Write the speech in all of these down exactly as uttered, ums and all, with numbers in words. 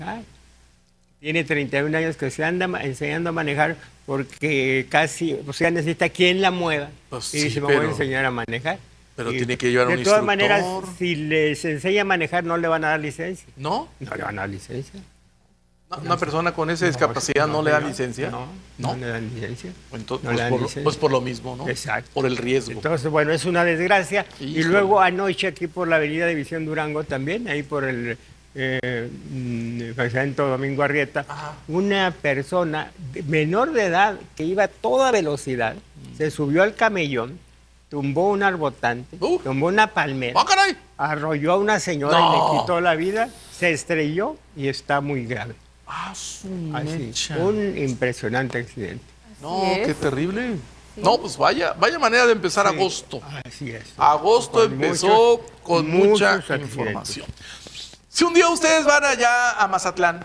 Ay, tiene treinta y un años que se anda enseñando a manejar porque casi, o sea, necesita quien la mueva. Pues y sí, dice, me pero, voy a enseñar a manejar. Pero y tiene que llevar un de todas instructor. maneras, si les enseña a manejar, no le van a dar licencia. ¿No? No le van a dar licencia. No, ¿una persona con esa discapacidad no, no, no le dan licencia? No, no, no le dan licencia. Entonces, no pues, le dan por, licencia. pues por lo mismo, ¿no? Exacto. Por el riesgo. Entonces, bueno, es una desgracia. Híjole. Y luego anoche aquí por la avenida División Durango también, ahí por el eh, Santo Domingo Arrieta, Ajá. una persona menor de edad que iba a toda velocidad, mm. se subió al camellón, tumbó un arbotante, uh. tumbó una palmera, ¡Oh, caray! arrolló a una señora no. y le quitó la vida, se estrelló y está muy grave. Ah, su Así, un impresionante accidente. No, qué terrible. Sí. No, pues vaya, vaya manera de empezar sí. agosto. Así es. Agosto con empezó muchos, con mucha información. Si un día ustedes van allá a Mazatlán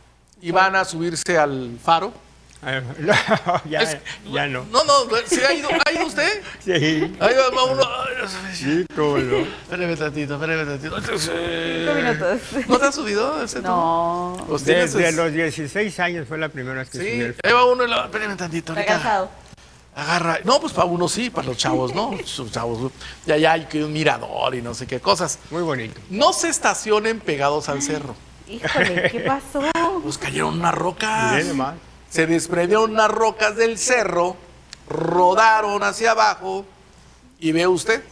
y van a subirse al faro. No, ya, es, ya no. No, no, ¿sí ha ido, ¿ha ido usted? Sí. Ahí va uno. Sí, cómo no. Espérame tantito, espérame tantito. Cinco minutos. ¿No te has subido ese No. Desde es... los dieciséis años fue la primera vez que sí, subí el... ahí va uno y la... Espérame tantito. Está cansado. Agarra. No, pues para uno sí, para los chavos, ¿no? Los chavos. Ya, ya hay que un mirador y no sé qué cosas. Muy bonito. No se estacionen pegados al cerro. Híjole, ¿qué pasó? Pues cayeron unas rocas. Bien, más. Se desprendieron unas rocas del cerro, rodaron hacia abajo y ve usted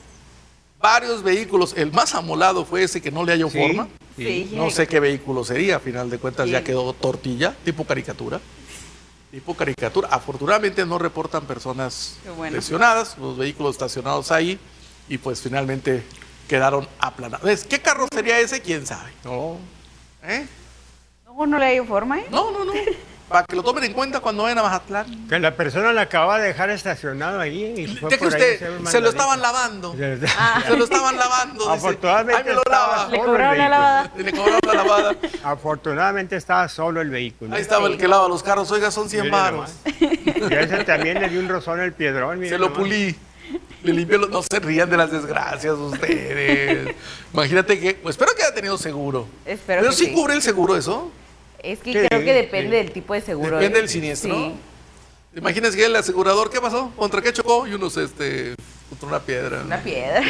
varios vehículos. El más amolado fue ese que no le halló sí, forma. Sí. No sé qué vehículo sería, a final de cuentas sí. ya quedó tortilla, tipo caricatura. Tipo caricatura. Afortunadamente no reportan personas bueno. lesionadas, los vehículos estacionados ahí y pues finalmente quedaron aplanados. ¿Qué carro sería ese? ¿Quién sabe? No. ¿Eh? No, no le halló forma, ¿eh? No, no, no. Para que lo tomen en cuenta cuando vayan a Mazatlán. Que la persona la acaba de dejar estacionado ahí. Y fue de que por usted ahí se lo estaban lavando. Ah. Se lo estaban lavando. Afortunadamente dice, estaba le cobraron la lavada. Le cobraron la lavada. Afortunadamente estaba solo el vehículo. Ahí estaba sí. el que lava los carros. Oiga, son cien baros. Y a ese también le dio un rozón el piedrón. Se lo nomás. pulí. Le limpió los... No se rían de las desgracias ustedes. Imagínate que... Pues, espero que haya tenido seguro. Espero Pero que sí, sí cubre el seguro eso. Es que sí, creo que depende sí. del tipo de seguro. Depende ¿eh? del siniestro. Sí. Imagínense que el asegurador, ¿qué pasó? ¿Contra qué chocó? Y unos, este, contra una piedra. Una piedra.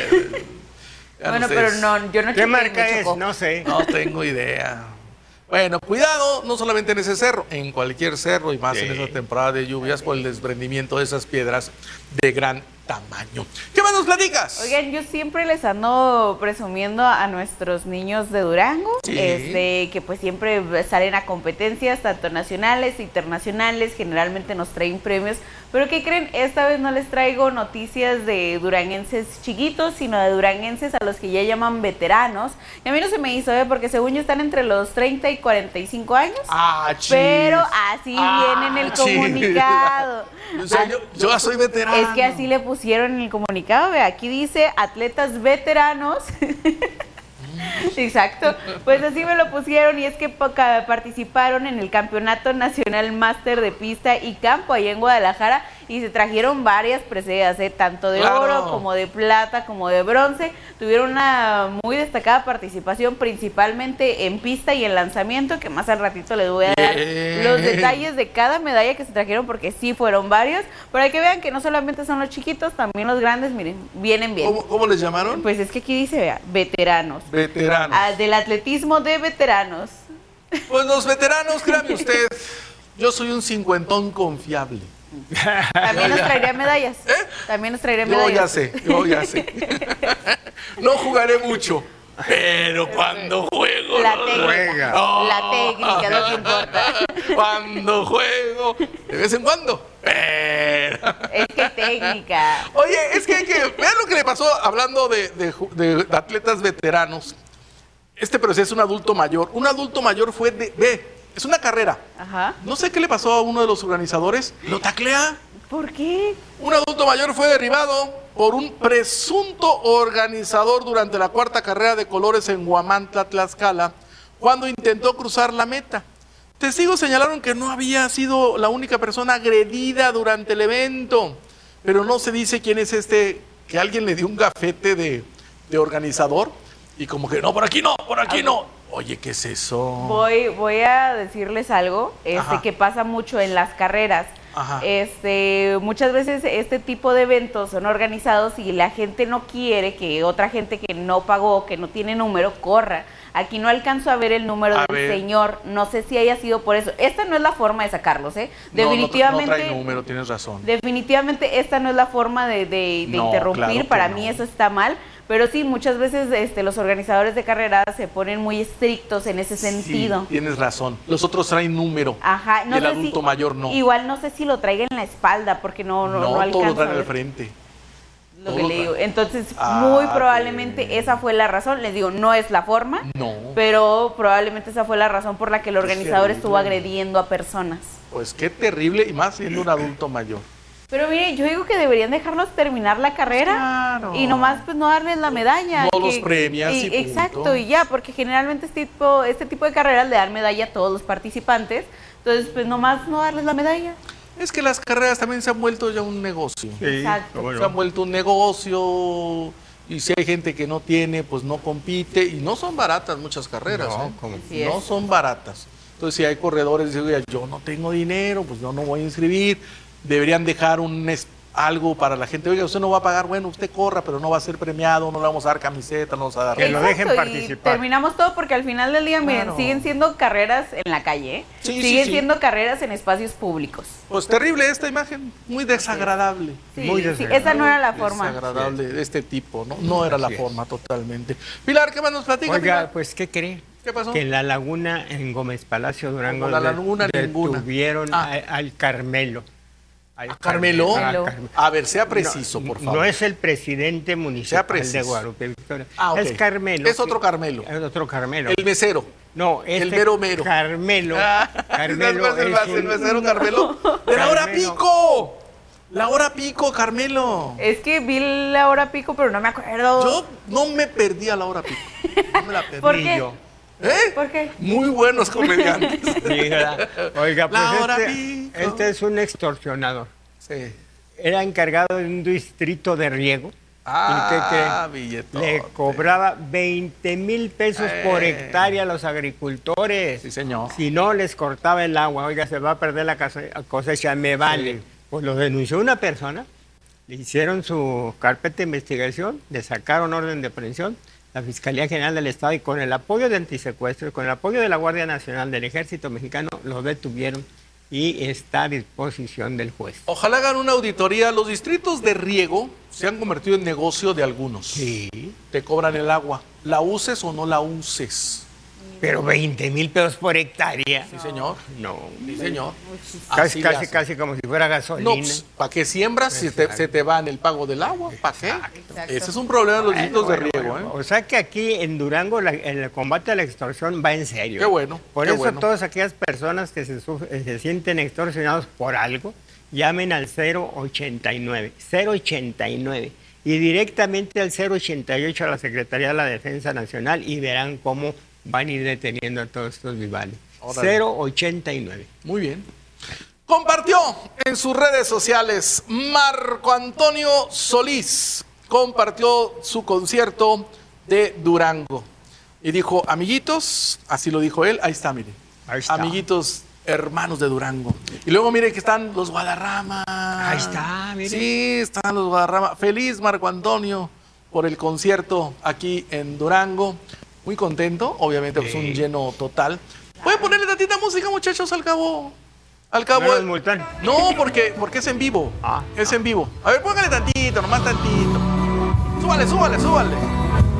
Bueno, no sé. pero no, yo no ¿Qué marca es? No sé. No tengo idea. Bueno, cuidado, no solamente en ese cerro, en cualquier cerro y más sí. en esa temporada de lluvias por el desprendimiento de esas piedras de gran tamaño. ¿Qué más nos platicas? Oigan, yo siempre les ando presumiendo a nuestros niños de Durango, sí. este, que pues siempre salen a competencias, tanto nacionales, internacionales, generalmente nos traen premios, pero ¿qué creen? Esta vez no les traigo noticias de duranguenses chiquitos, sino de duranguenses a los que ya llaman veteranos, y a mí no se me hizo, ¿eh? Porque según yo están entre los treinta y cuarenta y cinco años, ah, pero así ah, viene en el comunicado. O sea, yo, yo soy veterano. Es que así le pusieron en el comunicado, ve, aquí dice atletas veteranos. Exacto, pues así me lo pusieron y es que participaron en el Campeonato Nacional Máster de Pista y Campo allá en Guadalajara y se trajeron varias preseas, ¿eh? Tanto de claro. oro como de plata como de bronce. Tuvieron una muy destacada participación principalmente en pista y en lanzamiento, que más al ratito les voy a dar Bien. los detalles de cada medalla que se trajeron porque sí fueron varios, para que vean que no solamente son los chiquitos, también los grandes, miren, vienen bien. ¿Cómo, cómo les llamaron? Pues es que aquí dice, vea, veteranos. Veteranos. Ah, del atletismo de veteranos. Pues los veteranos, créame usted, yo soy un cincuentón confiable. También nos traería medallas. ¿Eh? También nos traería medallas. Yo ya sé, yo ya sé. No jugaré mucho, pero cuando juego... La técnica, oh, la técnica es lo que importa. Cuando juego, de vez en cuando, pero... Es que técnica. Oye, es que hay que... Vean lo que le pasó hablando de, de, de, de atletas veteranos. Este pero sí es un adulto mayor. Un adulto mayor fue de... Ve, es una carrera. Ajá. No sé qué le pasó a uno de los organizadores. Lo taclea. ¿Por qué? Un adulto mayor fue derribado por un presunto organizador durante la cuarta carrera de colores en Huamantla, Tlaxcala, cuando intentó cruzar la meta. Testigos señalaron que no había sido la única persona agredida durante el evento, pero no se dice quién es este, que alguien le dio un gafete de, de organizador y como que no, por aquí no, por aquí no. Oye, ¿qué es eso? Voy, voy a decirles algo este, Ajá. que pasa mucho en las carreras. Ajá. Este, muchas veces este tipo de eventos son organizados y la gente no quiere que otra gente que no pagó, que no tiene número, corra. Aquí no alcanzo a ver el número A del ver. señor, no sé si haya sido por eso. Esta no es la forma de sacarlos, ¿eh? No, no, Definitivamente. no trae número, tienes razón. Definitivamente esta no es la forma de, de, de No, interrumpir, claro que para no. mí eso está mal, pero sí, muchas veces este, los organizadores de carreras se ponen muy estrictos en ese sentido. Sí, tienes razón. Los otros traen número. Ajá, no y el sé adulto si- mayor no. Igual no sé si lo traiga en la espalda, porque no, no, no, No, alcanzo todo lo a traen ver al frente. lo todo que lo le traen. digo. Entonces, Ah, muy bien. probablemente esa fue la razón. Les digo, no es la forma, No. pero probablemente esa fue la razón por la que el organizador terrible. estuvo agrediendo a personas. Pues qué terrible, y más siendo un adulto mayor. Pero mire, yo digo que deberían dejarlos terminar la carrera Claro. y nomás pues no darles la medalla. No que- los premias y punto. Exacto, y ya, porque generalmente este tipo, este tipo de carreras le dan medalla a todos los participantes, entonces pues nomás no darles la medalla. Es que las carreras también se han vuelto ya un negocio. Sí, Exacto. cómo no. Se han vuelto un negocio, y si hay gente que no tiene, pues no compite, y no son baratas muchas carreras. No, ¿eh? ¿cómo? Así No es. son baratas. Entonces, si hay corredores, digo, "Oiga, yo no tengo dinero, pues yo no voy a inscribir", deberían dejar un es- algo para la gente. Oiga, usted no va a pagar, bueno, usted corra, pero no va a ser premiado, no le vamos a dar camiseta, no le vamos a dar... Que lo dejen y participar. terminamos todo porque al final del día, miren, Claro. siguen siendo carreras en la calle, ¿eh? Sí, sí, siguen sí. siendo carreras en espacios públicos. Pues terrible esta imagen, muy desagradable. Sí, Muy sí, desagradable. esa no era la forma. Desagradable de este tipo, ¿no? No era la Así es. forma totalmente. Pilar, ¿qué más nos platica? Oiga, Pilar? pues, ¿qué cree? ¿Qué pasó? Que en la laguna, en Gómez Palacio, Durango, Como la de- laguna ninguna. detuvieron Ah. a- al Carmelo. Al ¿A Carmelo? a Carmelo. Carmelo. A ver, sea preciso, No, por favor. No es el presidente municipal preciso. de Guadalupe Victoria. Ah, ok. Es Carmelo. Es otro Carmelo. Es otro Carmelo. El mesero. No, este el mero mero. Carmelo. Ah, Carmelo ¿sabes es cuál es el, un- el mesero Carmelo? ¡De la hora Carmelo. pico! ¡La hora pico, Carmelo! Es que vi la hora pico, pero no me acuerdo. Yo no me perdí a la hora pico. No me la perdí. ¿Por Ni qué? yo. ¿Eh? ¿Por qué? Muy buenos comediantes. Sí, ¿verdad? Oiga, pues La hora este, pico. este es un extorsionador. Sí. Era encargado de un distrito de riego. Ah, ¿Y qué cree? billetón. Le cobraba veinte mil pesos por Eh. hectárea a los agricultores. Sí, señor. Si no, les cortaba el agua. Oiga, se va a perder la case- cosecha, me vale. Sí. Pues lo denunció una persona, le hicieron su carpeta de investigación, le sacaron orden de aprehensión, la Fiscalía General del Estado, y con el apoyo de Antisecuestro, y con el apoyo de la Guardia Nacional, del Ejército Mexicano, lo detuvieron y está a disposición del juez. Ojalá hagan una auditoría. Los distritos de riego se han convertido en negocio de algunos. Sí. Te cobran el agua. ¿La uses o no la uses? Pero veinte mil pesos por hectárea. Sí, señor. No. Sí, señor. Casi, Así le casi, hacen. casi como si fuera gasolina. No, pues, ¿para qué siembras si te- se te va en el pago del agua? ¿Para qué? Exacto. Ese es un problema de los Bueno, distritos bueno, de riego, bueno. ¿eh? O sea que aquí en Durango la- el combate a la extorsión va en serio. Qué bueno, Por qué eso bueno. todas aquellas personas que se, suf- eh, se sienten extorsionados por algo, llamen al cero ochenta y nueve, cero ochenta y nueve y directamente al cero ochenta y ocho a la Secretaría de la Defensa Nacional y verán cómo van a ir deteniendo a todos estos vivales. Órale. cero ochenta y nueve. Muy bien. Compartió en sus redes sociales Marco Antonio Solís. Compartió su concierto de Durango. Y dijo, amiguitos, así lo dijo él, ahí está, mire. Ahí está. Amiguitos, hermanos de Durango. Y luego mire que están los Guadarrama. Ahí está, mire. Sí, están los Guadarrama. Feliz Marco Antonio por el concierto aquí en Durango. Muy contento, obviamente pues Sí. un lleno total. ¿Pueden ponerle tantita música, muchachos, al cabo? Al cabo. ¿No los multan? No, porque, porque es en vivo. Ah, es en vivo. A ver, póngale tantito, nomás tantito. Súbale, súbale, súbale.